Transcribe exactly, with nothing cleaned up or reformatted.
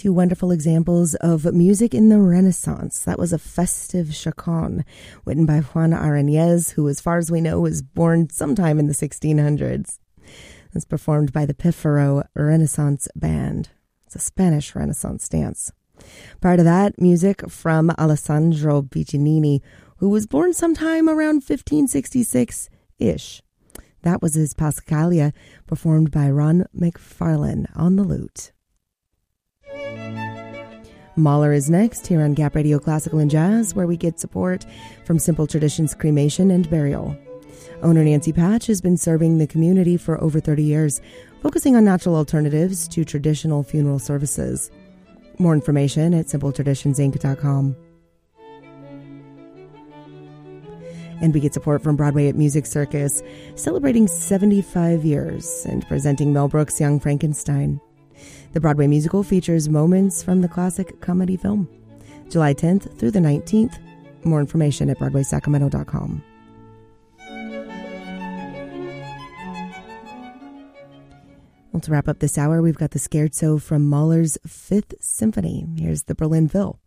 two wonderful examples of music in the Renaissance. That was a festive chaconne written by Juan Aranez, who, as far as we know, was born sometime in the sixteen hundreds. It's performed by the Pifaro Renaissance Band. It's a Spanish Renaissance dance. Prior to that, music from Alessandro Piccinini, who was born sometime around fifteen sixty-six-ish. That was his Pascalia, performed by Ron McFarlane on the lute. Mahler is next here on Gap Radio Classical and Jazz, where we get support from Simple Traditions Cremation and Burial. Owner Nancy Patch has been serving the community for over thirty years, focusing on natural alternatives to traditional funeral services. More information at simple traditions inc dot com. And we get support from Broadway at Music Circus, celebrating seventy-five years and presenting Mel Brooks' Young Frankenstein. The Broadway musical features moments from the classic comedy film. July tenth through the nineteenth. More information at broadway sacramento dot com. Well, to wrap up this hour, we've got the Scherzo from Mahler's Fifth Symphony. Here's the Berlin Phil.